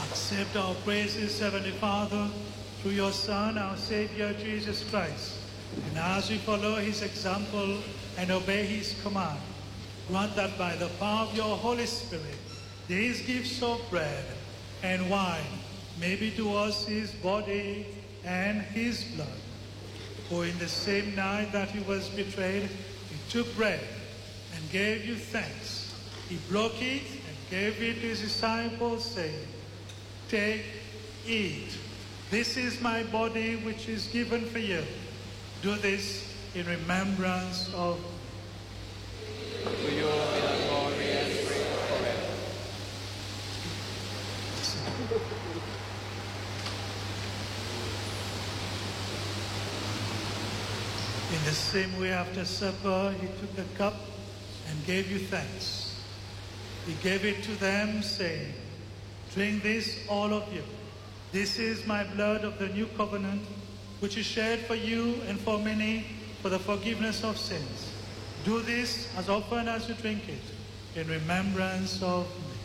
Accept our praises, Heavenly Father, through your Son, our Savior, Jesus Christ. And as we follow his example and obey his command, grant that by the power of your Holy Spirit, these gifts of bread and wine may be to us his body and his blood. For in the same night that he was betrayed, he took bread and gave you thanks. He broke it and gave it to his disciples, saying, "Take, eat. This is my body which is given for you. Do this in remembrance of me." To you be the glory and praise forever. In the same way, after supper, he took the cup and gave you thanks. He gave it to them, saying, "Drink this, all of you. This is my blood of the new covenant, which is shed for you and for many for the forgiveness of sins. Do this as often as you drink it in remembrance of me."